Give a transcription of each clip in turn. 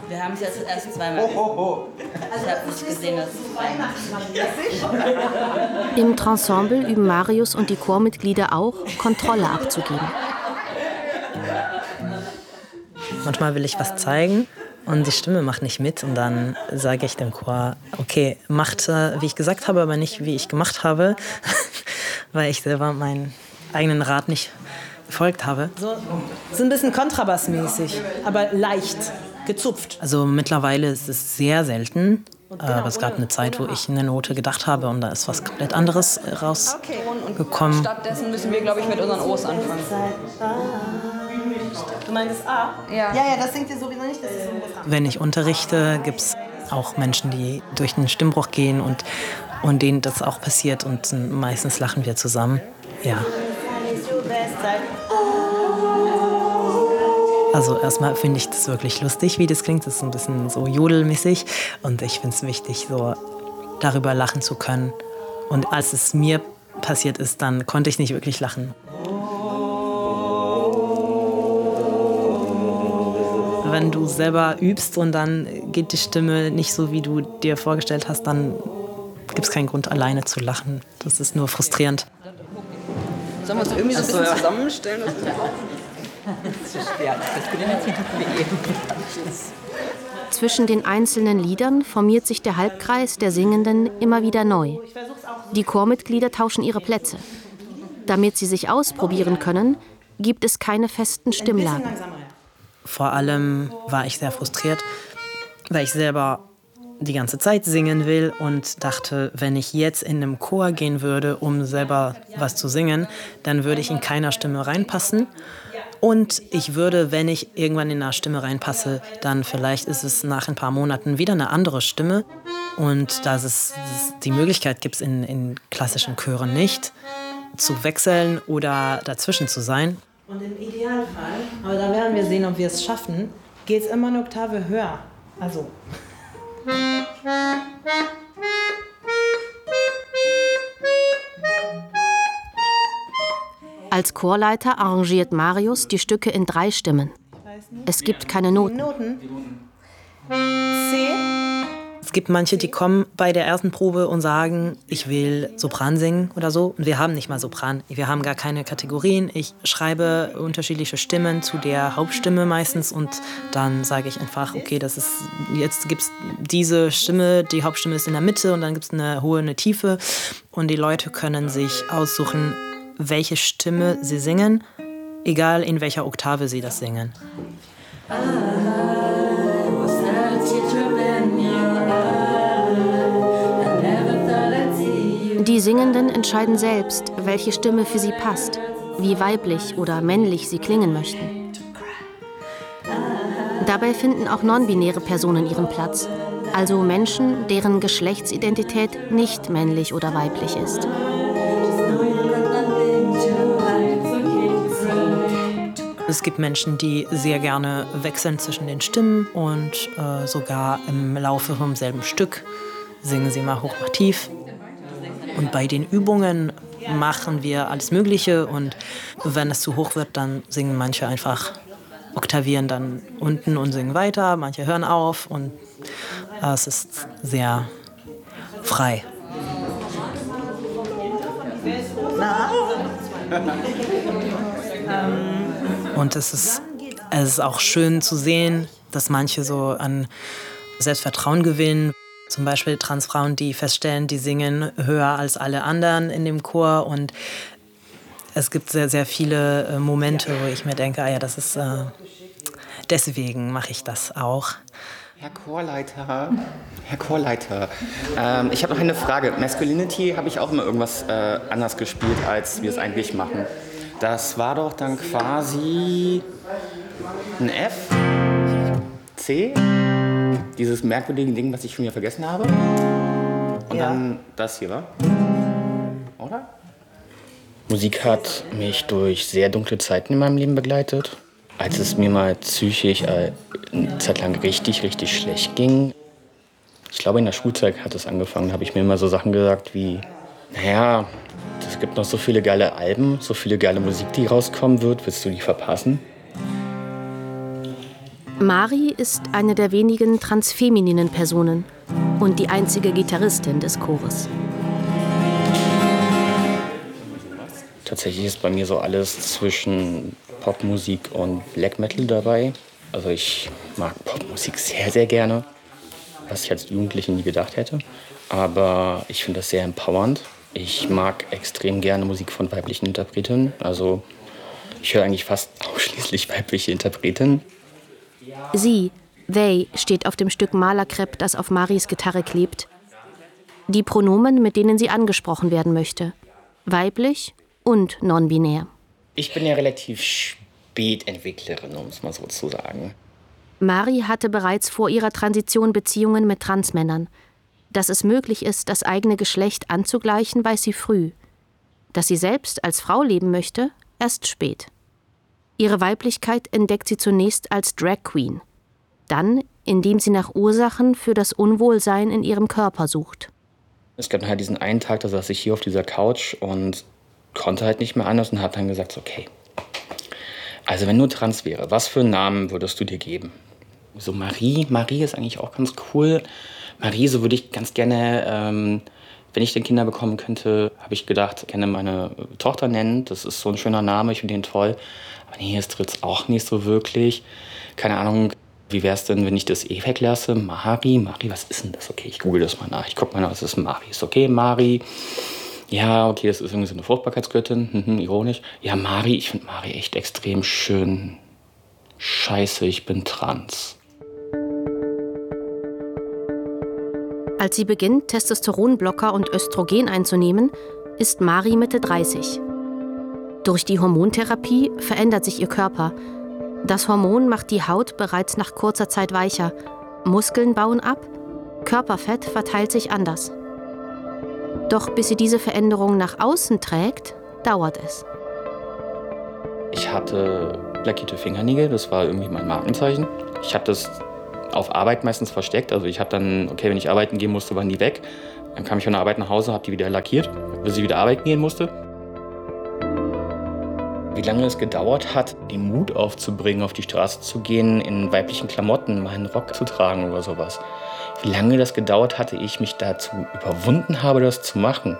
Wir haben es jetzt erst zweimal gesehen. Also ich habe nicht gesehen, dass es Im Ensemble üben Marius und die Chormitglieder auch, Kontrolle abzugeben. Manchmal will ich was zeigen und die Stimme macht nicht mit und dann sage ich dem Chor, okay, macht, wie ich gesagt habe, aber nicht, wie ich gemacht habe, weil ich selber meinen eigenen Rat nicht befolgt habe. So ein bisschen kontrabassmäßig, aber leicht, gezupft. Also mittlerweile ist es sehr selten, aber es gab eine Zeit, wo ich eine Note gedacht habe und da ist was komplett anderes rausgekommen. Stattdessen müssen wir, glaube ich, mit unseren O's anfangen. Du meinst das A? Ja. Ja, das singt ihr sowieso nicht, das ist ein Refrain. Wenn ich unterrichte, gibt es auch Menschen, die durch den Stimmbruch gehen und denen das auch passiert und meistens lachen wir zusammen. Ja. Also erstmal finde ich das wirklich lustig, wie das klingt. Das ist ein bisschen so jodelmäßig und ich finde es wichtig, so darüber lachen zu können. Und als es mir passiert ist, dann konnte ich nicht wirklich lachen. Wenn du selber übst und dann geht die Stimme nicht so, wie du dir vorgestellt hast, dann gibt es keinen Grund, alleine zu lachen. Das ist nur frustrierend. Sollen wir uns irgendwie so ein bisschen zusammenstellen? Zwischen den einzelnen Liedern formiert sich der Halbkreis der Singenden immer wieder neu. Die Chormitglieder tauschen ihre Plätze. Damit sie sich ausprobieren können, gibt es keine festen Stimmlagen. Vor allem war ich sehr frustriert, weil ich selber die ganze Zeit singen will und dachte, wenn ich jetzt in einem Chor gehen würde, um selber was zu singen, dann würde ich in keiner Stimme reinpassen. Und ich würde, wenn ich irgendwann in einer Stimme reinpasse, dann vielleicht ist es nach ein paar Monaten wieder eine andere Stimme. Und dass es die Möglichkeit gibt, in klassischen Chören nicht, zu wechseln oder dazwischen zu sein. Und im Idealfall, aber da werden wir sehen, ob wir es schaffen, geht es immer eine Oktave höher. Also. Als Chorleiter arrangiert Marius die Stücke in 3 Stimmen. Es gibt keine Noten. C. Es gibt manche, die kommen bei der ersten Probe und sagen, ich will Sopran singen oder so. Und wir haben nicht mal Sopran. Wir haben gar keine Kategorien. Ich schreibe unterschiedliche Stimmen zu der Hauptstimme meistens und dann sage ich einfach, okay, jetzt gibt es diese Stimme, die Hauptstimme ist in der Mitte und dann gibt es eine hohe, eine tiefe. Und die Leute können sich aussuchen, welche Stimme sie singen, egal in welcher Oktave sie das singen. Die Singenden entscheiden selbst, welche Stimme für sie passt, wie weiblich oder männlich sie klingen möchten. Dabei finden auch non-binäre Personen ihren Platz, also Menschen, deren Geschlechtsidentität nicht männlich oder weiblich ist. Es gibt Menschen, die sehr gerne wechseln zwischen den Stimmen und sogar im Laufe vom selben Stück singen sie mal hoch, mal tief. Und bei den Übungen machen wir alles Mögliche und wenn es zu hoch wird, dann singen manche einfach, oktavieren dann unten und singen weiter, manche hören auf und es ist sehr frei. Und es ist auch schön zu sehen, dass manche so an Selbstvertrauen gewinnen. Zum Beispiel Transfrauen, die feststellen, die singen höher als alle anderen in dem Chor. Und es gibt sehr, sehr viele Momente, wo ich mir denke, das ist deswegen mache ich das auch. Herr Chorleiter, ich habe noch eine Frage. Masculinity habe ich auch immer irgendwas anders gespielt, als wir es eigentlich machen. Das war doch dann quasi ein F, C, dieses merkwürdige Ding, was ich schon wieder vergessen habe. Und dann das hier, wa? Oder? Musik hat mich durch sehr dunkle Zeiten in meinem Leben begleitet. Als es mir mal psychisch eine Zeit lang richtig, richtig schlecht ging. Ich glaube, in der Schulzeit hat es angefangen, da habe ich mir immer so Sachen gesagt wie, es gibt noch so viele geile Alben, so viele geile Musik, die rauskommen wird, willst du die verpassen? Mari ist eine der wenigen transfemininen Personen und die einzige Gitarristin des Chores. Tatsächlich ist bei mir so alles zwischen Popmusik und Black Metal dabei. Also ich mag Popmusik sehr, sehr gerne, was ich als Jugendliche nie gedacht hätte. Aber ich finde das sehr empowernd. Ich mag extrem gerne Musik von weiblichen Interpretinnen. Also ich höre eigentlich fast ausschließlich weibliche Interpretinnen. Sie, they, steht auf dem Stück Malerkrepp, das auf Maris Gitarre klebt. Die Pronomen, mit denen sie angesprochen werden möchte. Weiblich und non-binär. Ich bin ja relativ Spätentwicklerin, um es mal so zu sagen. Mari hatte bereits vor ihrer Transition Beziehungen mit Transmännern. Dass es möglich ist, das eigene Geschlecht anzugleichen, weiß sie früh. Dass sie selbst als Frau leben möchte, erst spät. Ihre Weiblichkeit entdeckt sie zunächst als Drag Queen. Dann, indem sie nach Ursachen für das Unwohlsein in ihrem Körper sucht. Es gab halt diesen einen Tag, da saß ich hier auf dieser Couch und konnte halt nicht mehr anders und habe dann gesagt, okay, also wenn du trans wäre, was für einen Namen würdest du dir geben? So Marie ist eigentlich auch ganz cool. Marie, so würde ich ganz gerne, wenn ich denn Kinder bekommen könnte, habe ich gedacht, gerne meine Tochter nennen. Das ist so ein schöner Name, ich finde den toll. Aber nee, es tritt auch nicht so wirklich. Keine Ahnung, wie wäre es denn, wenn ich das weglasse? Mari, was ist denn das? Okay, ich google das mal nach. Ich gucke mal nach, was ist Mari? Ist okay, Mari. Ja, okay, das ist irgendwie so eine Fruchtbarkeitsgöttin, ironisch. Ja, Mari, ich finde Mari echt extrem schön. Scheiße, ich bin trans. Als sie beginnt, Testosteronblocker und Östrogen einzunehmen, ist Mari Mitte 30. Durch die Hormontherapie verändert sich ihr Körper. Das Hormon macht die Haut bereits nach kurzer Zeit weicher. Muskeln bauen ab, Körperfett verteilt sich anders. Doch bis sie diese Veränderung nach außen trägt, dauert es. Ich hatte lackierte Fingernägel, das war irgendwie mein Markenzeichen. Ich habe das auf Arbeit meistens versteckt. Also ich habe dann, okay, wenn ich arbeiten gehen musste, waren die weg. Dann kam ich von der Arbeit nach Hause, habe die wieder lackiert, bis ich wieder arbeiten gehen musste. Wie lange es gedauert hat, den Mut aufzubringen, auf die Straße zu gehen, in weiblichen Klamotten meinen Rock zu tragen oder sowas. Wie lange das gedauert hatte, ich mich dazu überwunden habe, das zu machen.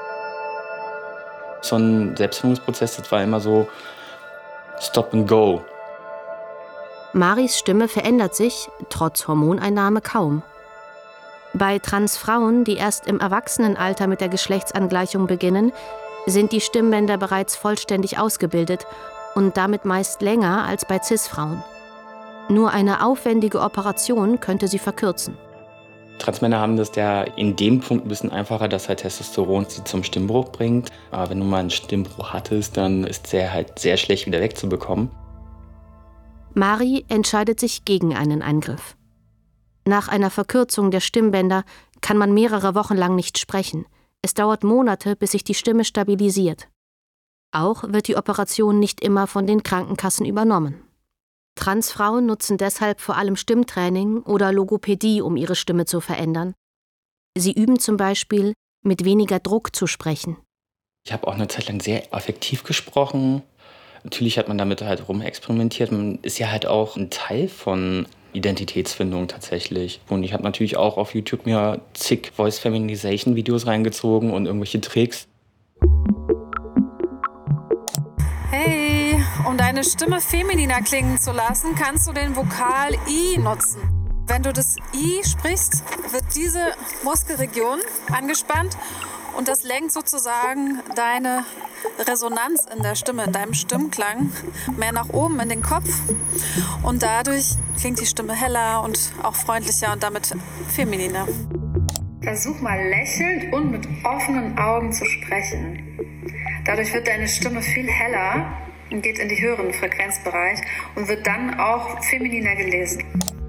So ein Selbstfindungsprozess, das war immer so Stop and Go. Maris Stimme verändert sich, trotz Hormoneinnahme, kaum. Bei Transfrauen, die erst im Erwachsenenalter mit der Geschlechtsangleichung beginnen, sind die Stimmbänder bereits vollständig ausgebildet und damit meist länger als bei Cis-Frauen. Nur eine aufwendige Operation könnte sie verkürzen. Transmänner haben das ja in dem Punkt ein bisschen einfacher, dass halt Testosteron sie zum Stimmbruch bringt. Aber wenn du mal einen Stimmbruch hattest, dann ist der halt sehr schlecht wieder wegzubekommen. Mari entscheidet sich gegen einen Eingriff. Nach einer Verkürzung der Stimmbänder kann man mehrere Wochen lang nicht sprechen. Es dauert Monate, bis sich die Stimme stabilisiert. Auch wird die Operation nicht immer von den Krankenkassen übernommen. Transfrauen nutzen deshalb vor allem Stimmtraining oder Logopädie, um ihre Stimme zu verändern. Sie üben zum Beispiel, mit weniger Druck zu sprechen. Ich habe auch eine Zeit lang sehr affektiv gesprochen. Natürlich hat man damit halt rumexperimentiert. Man ist ja halt auch ein Teil von Identitätsfindung tatsächlich. Und ich habe natürlich auch auf YouTube mir zig Voice-Feminization-Videos reingezogen und irgendwelche Tricks. Hey, um deine Stimme femininer klingen zu lassen, kannst du den Vokal I nutzen. Wenn du das I sprichst, wird diese Muskelregion angespannt und das lenkt sozusagen deine Resonanz in der Stimme, in deinem Stimmklang mehr nach oben in den Kopf. Und dadurch klingt die Stimme heller und auch freundlicher und damit femininer. Versuch mal lächelnd und mit offenen Augen zu sprechen. Dadurch wird deine Stimme viel heller und geht in den höheren Frequenzbereich und wird dann auch femininer gelesen.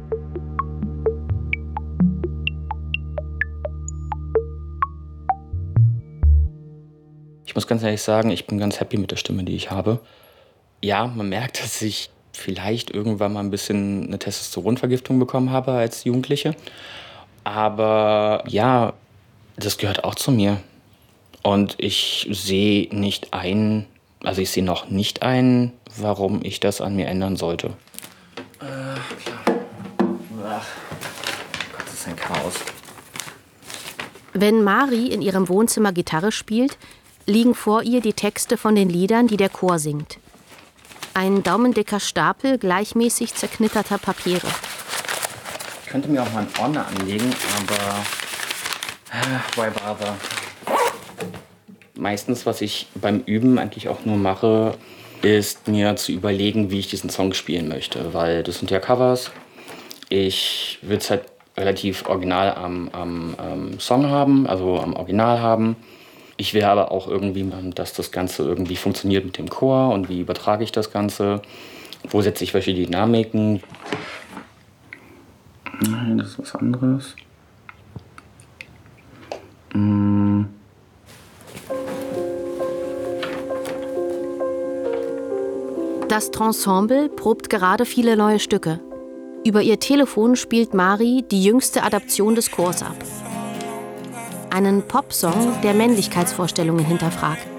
Ich muss ganz ehrlich sagen, ich bin ganz happy mit der Stimme, die ich habe. Ja, man merkt, dass ich vielleicht irgendwann mal ein bisschen eine Testosteronvergiftung bekommen habe als Jugendliche. Aber ja, das gehört auch zu mir. Und ich sehe noch nicht ein, warum ich das an mir ändern sollte. Klar. Ach Gott, das ist ein Chaos. Wenn Mari in ihrem Wohnzimmer Gitarre spielt, liegen vor ihr die Texte von den Liedern, die der Chor singt. Ein daumendicker Stapel gleichmäßig zerknitterter Papiere. Ich könnte mir auch mal einen Ordner anlegen, aber why bother? Meistens, was ich beim Üben eigentlich auch nur mache, ist mir zu überlegen, wie ich diesen Song spielen möchte. Weil das sind ja Covers. Ich will es halt relativ original am Song haben, also am Original haben. Ich will aber auch irgendwie, dass das Ganze irgendwie funktioniert mit dem Chor und wie übertrage ich das Ganze. Wo setze ich welche Dynamiken. Nein, das ist was anderes. Das Trensemble probt gerade viele neue Stücke. Über ihr Telefon spielt Mari die jüngste Adaption des Chors ab. Einen Popsong, der Männlichkeitsvorstellungen hinterfragt.